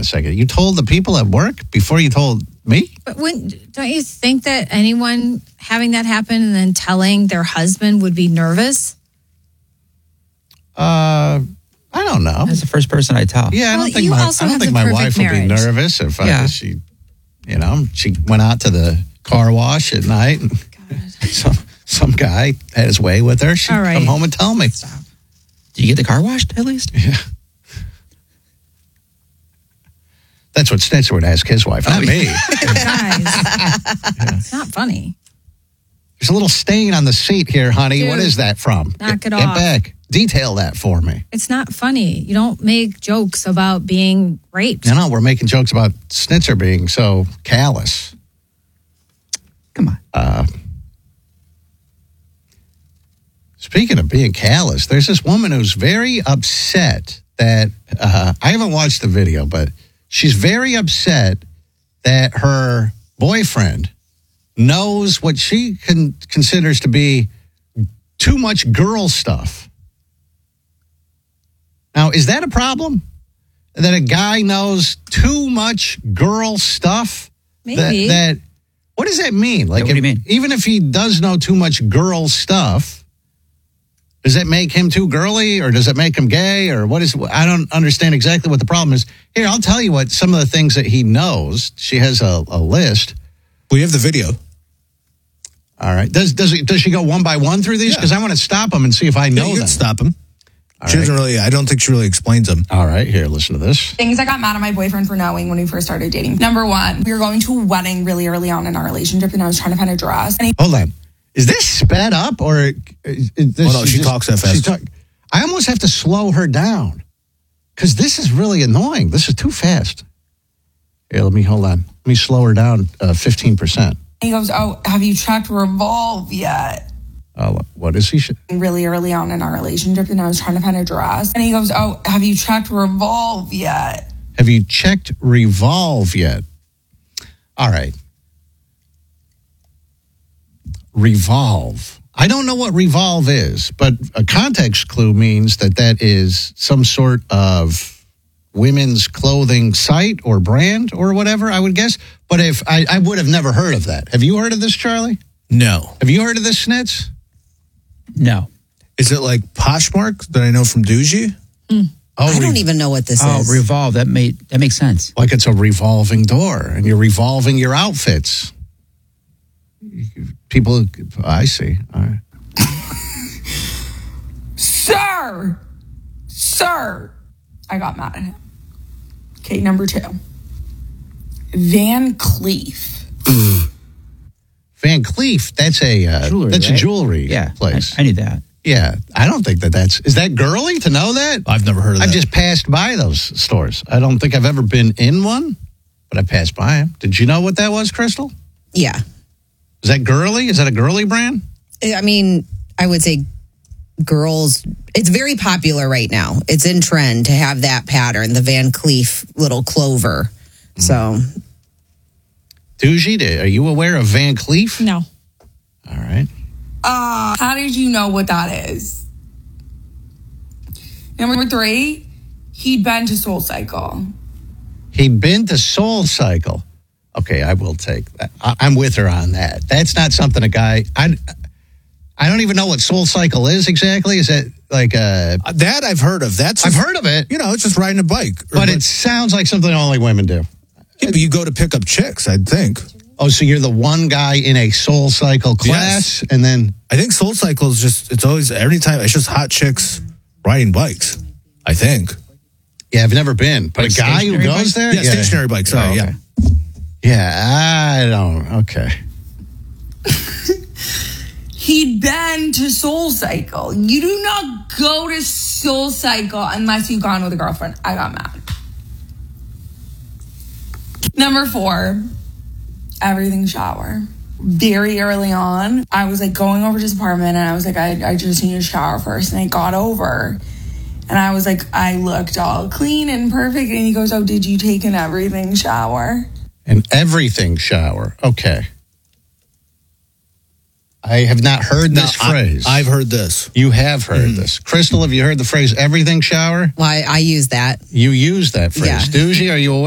second. You told the people at work before you told me? But don't you think that anyone having that happen and then telling their husband would be nervous? I don't know. That's the first person I tell. Yeah, I don't think my wife would be nervous if she went out to the car wash at night and some guy had his way with her. She'd come home and tell me. Stop. Do you get the car washed at least? Yeah. That's what Snitzer would ask his wife, not me. Guys, it's not funny. There's a little stain on the seat here, honey. Dude, what is that from? Knock it Get off. back. Detail that for me. It's not funny. You don't make jokes about being raped. No, we're making jokes about Snitzer being so callous. Come on. Speaking of being callous, there's this woman who's very upset that, I haven't watched the video, but she's very upset that her boyfriend knows what she considers to be too much girl stuff. Now, is that a problem? That a guy knows too much girl stuff? Maybe. What does that mean? Like, what do you mean? Even if he does know too much girl stuff, does that make him too girly, or does it make him gay, or what is? I don't understand exactly what the problem is. Here, I'll tell you what some of the things that he knows. She has a list. We have the video. All right. Does she go one by one through these? Because I want to stop them and see if I know you them. can stop him. All She right. doesn't really. I don't think she really explains them. All right. Here, listen to this. Things I got mad at my boyfriend for knowing when we first started dating. Number one, we were going to a wedding really early on in our relationship, and I was trying to find a dress. And Hold on. Is this sped up, or is this? Oh, no, she talks that fast. I almost have to slow her down because this is really annoying. This is too fast. Here, hold on. Let me slow her down 15%. he goes, "Oh, have you checked Revolve yet?" Oh, what is he? Really early on in our relationship, and I was trying to find a dress. And he goes, "Oh, have you checked Revolve yet?" Have you checked Revolve yet? All right. Revolve. I don't know what Revolve is, but a context clue means that is some sort of women's clothing site or brand or whatever, I would guess. But if I would have never heard of that. Have you heard of this, Charlie? No. Have you heard of this, Snitz? No. Is it like Poshmark that I know from Doogie? I don't even know what this is. Oh, Revolve. That makes sense. Like it's a revolving door, and you're revolving your outfits. People, I see. All right. Sir, I got mad at him. Okay, number 2. Van Cleef. Van Cleef, that's a Jewelry, that's right? a jewelry Yeah, place. I knew that. Yeah, I don't think is that girly to know that? I've never heard of that. I've just passed by those stores. I don't think I've ever been in one, but I passed by them. Did you know what that was, Crystal? Yeah. Is that girly? Is that a girly brand? I mean, I would say girls, it's very popular right now. It's in trend to have that pattern, the Van Cleef little clover. So, Doogie, are you aware of Van Cleef? No. All right. How did you know what that is? Number 3, he'd been to Soul Cycle. He'd been to Soul Cycle. Okay, I will take that. I'm with her on that. That's not something a guy. I don't even know what Soul Cycle is exactly. Is that like a that I've heard of? I've heard of it. You know, it's just riding a bike. But it sounds like something only women do. Yeah, but you go to pick up chicks, I'd think. Oh, so you're the one guy in a Soul Cycle class, Yes. and then I think Soul Cycle is just, it's always, every time, it's just hot chicks riding bikes, I think. yeah, I've never been, but Like a guy who stationary goes bikes? there, Yeah, stationary bikes, sorry, Oh, okay. Yeah, I don't. Okay, He'd been to Soul Cycle. You do not go to Soul Cycle unless you've gone with a girlfriend. I got mad. Number 4, everything shower. Very early on, I was like going over to his apartment, and I was like, I just need a shower first. And I got over, and I was like, I looked all clean and perfect. And he goes, "Oh, did you take an everything shower?" an everything shower. Okay, I have not heard this phrase. I've heard this. You have heard this, Crystal. Have you heard the phrase "everything shower"? well, I use that. You use that phrase. Yeah. Doogie, are you aware?